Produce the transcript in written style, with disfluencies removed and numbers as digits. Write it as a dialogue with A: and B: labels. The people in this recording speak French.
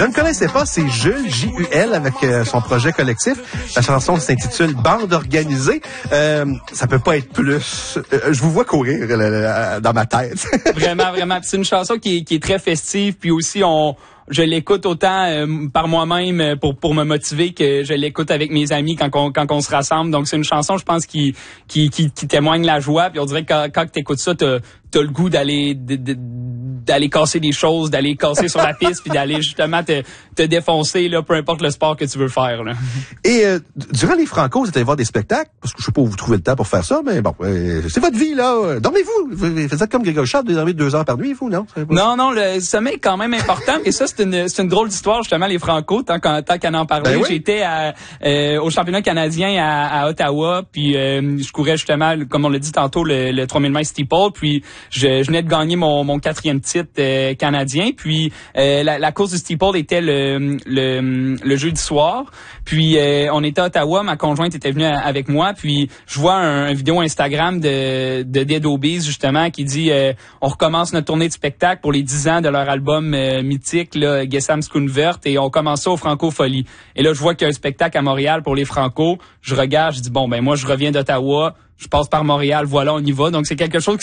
A: Je ne connaissais pas, c'est Jules, J-U-L, avec son projet collectif. La chanson s'intitule Bande organisée. Ça peut pas être plus. Je vous vois courir dans ma tête.
B: Vraiment. Puis c'est une chanson qui est très festive, puis aussi je l'écoute autant par moi-même pour me motiver que je l'écoute avec mes amis quand on se rassemble. Donc c'est une chanson, je pense, qui témoigne la joie. Puis on dirait que quand t'écoutes ça, t'as le goût d'aller casser des choses, d'aller casser sur la piste, puis d'aller justement te défoncer là, peu importe le sport que tu veux faire. Là.
A: Et durant les Franco, vous êtes allé voir des spectacles, parce que je sais pas où vous trouvez le temps pour faire ça, mais bon, c'est votre vie là. Dormez-vous, vous faites comme Grégory Charles, vous dormez 2 heures par nuit, vous, non?
B: Non, le sommeil est quand même important. Et ça, c'est une drôle d'histoire justement les Franco. Tant qu'à en parler,
A: oui.
B: J'étais au championnat canadien à Ottawa, puis je courais justement, comme on l'a dit tantôt, le 3000 mètres steeple, puis je venais de gagner mon 4e titre canadien, puis la course du steeple était le jeudi soir, puis on était à Ottawa, ma conjointe était venue avec moi, puis je vois un vidéo Instagram de Dead Obies justement qui dit on recommence notre tournée de spectacle pour les 10 ans de leur album mythique là, Gesam Skunvert, et on commence ça au Franco Folie. Et là je vois qu'il y a un spectacle à Montréal pour les Franco, je regarde, je dis bon ben moi je reviens d'Ottawa, je passe par Montréal, voilà, on y va. Donc c'est quelque chose